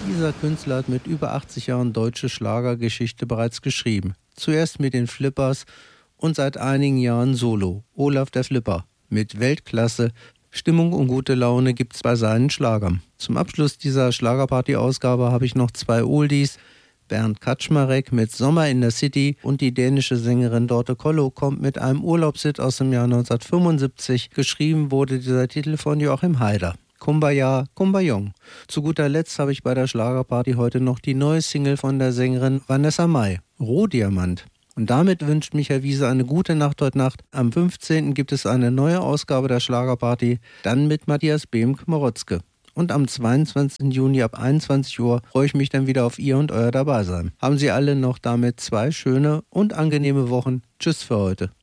Dieser Künstler hat mit über 80 Jahren deutsche Schlagergeschichte bereits geschrieben. Zuerst mit den Flippers und seit einigen Jahren solo. Olaf der Flipper. Mit Weltklasse, Stimmung und gute Laune gibt's bei seinen Schlagern. Zum Abschluss dieser Schlagerparty-Ausgabe habe ich noch 2 Oldies. Bernd Kaczmarek mit Sommer in der City und die dänische Sängerin Dorte Kollo kommt mit einem Urlaubshit aus dem Jahr 1975. Geschrieben wurde dieser Titel von Joachim Haider. Kumbaya, Kumbayong. Zu guter Letzt habe ich bei der Schlagerparty heute noch die neue Single von der Sängerin Vanessa Mai, Rohdiamant. Und damit wünscht Michael Wiese eine gute Nacht heute Nacht. Am 15. gibt es eine neue Ausgabe der Schlagerparty, dann mit Matthias Behm-Kmarotzke. Und am 22. Juni ab 21 Uhr freue ich mich dann wieder auf Ihr und euer Dabeisein. Haben Sie alle noch damit 2 schöne und angenehme Wochen. Tschüss für heute.